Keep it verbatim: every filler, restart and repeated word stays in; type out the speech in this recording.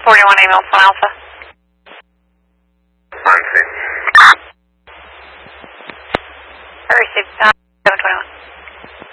forty-one ambulance one Alpha. On scene. I received that.